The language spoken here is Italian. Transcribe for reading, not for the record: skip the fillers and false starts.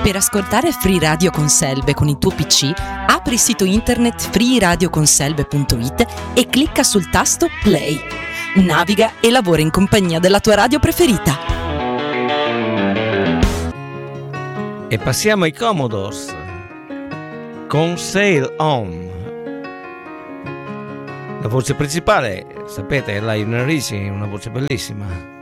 Per ascoltare Free Radio Conselve con il tuo PC, apri il sito internet freeradioconselve.it e clicca sul tasto Play. Naviga e lavora in compagnia della tua radio preferita. E passiamo ai Commodores con Sail On. La voce principale, sapete, è Lionel Richie, una voce bellissima.